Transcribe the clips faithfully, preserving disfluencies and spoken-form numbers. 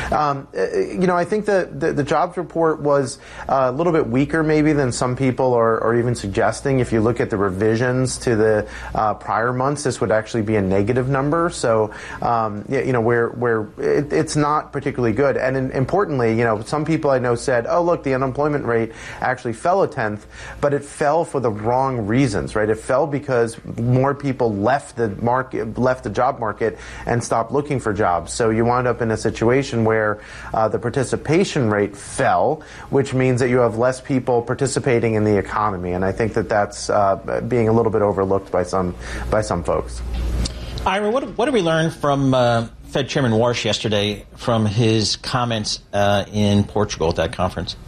Um, you know, I think that the, the jobs report was a little bit weaker maybe than some people are, are even suggesting. If you look at the revisions to the uh, prior months, this would actually be a negative number. So, um, you know, where where it, it's not particularly good. And in, importantly, you know, some people I know said, oh, look, the unemployment rate actually fell a tenth, but it fell for the wrong reasons, right? It fell because more people left the market, left the job market and stopped looking for jobs. So you wind up in a situation where uh, the participation rate fell, which means that you have less people participating in the economy. And I think that that's uh, being a little bit overlooked by some by some folks. Ira, what, what did we learn from uh, Fed Chairman Warsh yesterday from his comments uh, in Portugal at that conference?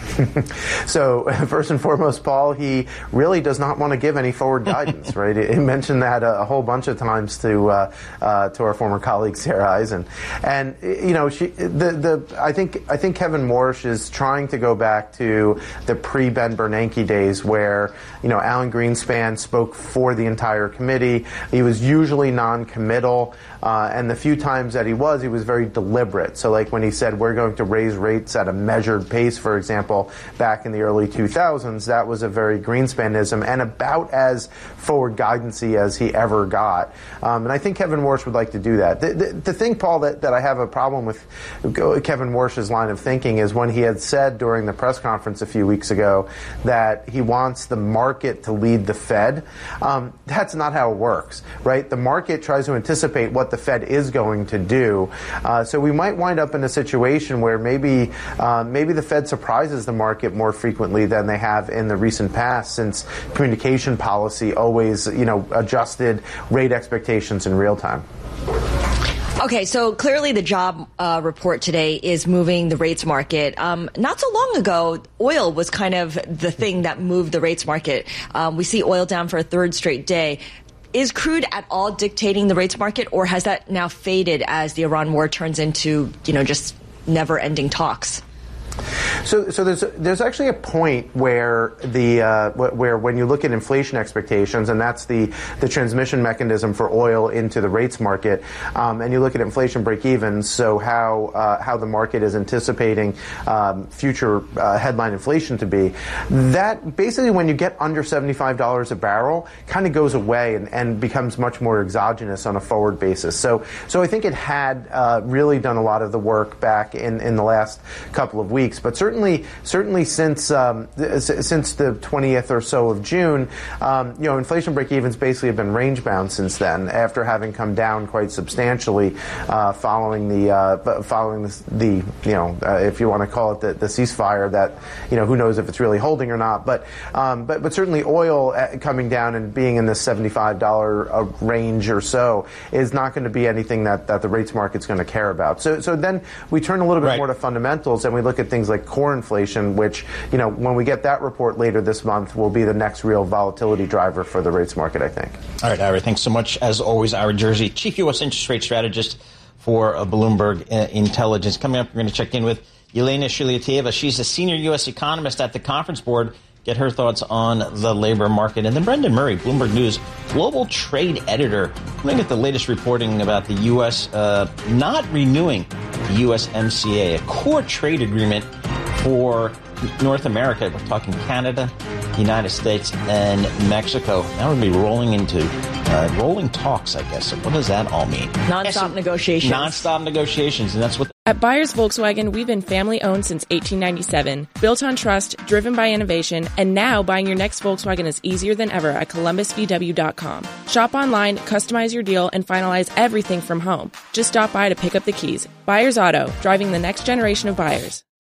So first and foremost, Paul, he really does not want to give any forward guidance, right? He mentioned that a, a whole bunch of times to uh, uh, to our former colleague Sarah Eisen, and you know, she the the I think I think Kevin Warsh is trying to go back to the pre-Ben Bernanke days where you know Alan Greenspan spoke for the entire committee. He was usually non-committal, uh, and the few times that he was, he was very deliberate. So like when he said we're going to raise rates at a measured pace, for example. Back in the early two thousands, that was a very Greenspanism and about as forward guidance-y as he ever got. Um, and I think Kevin Warsh would like to do that. The, the, the thing, Paul, that, that I have a problem with Kevin Warsh's line of thinking is when he had said during the press conference a few weeks ago that he wants the market to lead the Fed. Um, that's not how it works, right? The market tries to anticipate what the Fed is going to do. Uh, so we might wind up in a situation where maybe uh, maybe the Fed surprises the market more frequently than they have in the recent past, since communication policy always, you know, adjusted rate expectations in real time. Okay, so clearly the job uh, report today is moving the rates market. Um, not so long ago, oil was kind of the thing that moved the rates market. Um, we see oil down for a third straight day. Is crude at all dictating the rates market, or has that now faded as the Iran war turns into, you know, just never-ending talks? So, so there's there's actually a point where the uh, where when you look at inflation expectations, and that's the the transmission mechanism for oil into the rates market, um, and you look at inflation break-evens, so how uh, how the market is anticipating um, future uh, headline inflation to be. That basically, when you get under seventy-five dollars a barrel, kind of goes away and, and becomes much more exogenous on a forward basis. So, so I think it had uh, really done a lot of the work back in, in the last couple of weeks. But certainly, certainly since um, th- since the twentieth or so of June, um, you know, inflation break-evens basically have been range-bound since then, after having come down quite substantially uh, following the uh, following the, the you know, uh, if you want to call it the, the ceasefire. That, you know, who knows if it's really holding or not. But um, but but certainly oil coming down and being in the seventy-five dollars uh, range or so is not going to be anything that, that the rates market's going to care about. So so then we turn a little bit right. more to fundamentals, and we look at things like core inflation, which, you know, when we get that report later this month, will be the next real volatility driver for the rates market, I think. All right, Ira, thanks so much. As always, Ira Jersey, Chief U S Interest Rate Strategist for uh, Bloomberg uh, Intelligence. Coming up, we're going to check in with Yelena Shiliatieva. She's a senior U S economist at the Conference Board. Get her thoughts on the labor market. And then Brendan Murray, Bloomberg News global trade editor, looking at the latest reporting about the U S uh, not renewing the U S M C A, a core trade agreement for North America. We're talking Canada, United States, and Mexico. Now we're going to be rolling into uh, rolling talks, I guess. So what does that all mean? Non-stop yes, negotiations. Non-stop negotiations, and that's what... At Buyers Volkswagen, we've been family-owned since eighteen ninety-seven, built on trust, driven by innovation, and now buying your next Volkswagen is easier than ever at columbus v w dot com. Shop online, customize your deal, and finalize everything from home. Just stop by to pick up the keys. Buyers Auto, driving the next generation of buyers.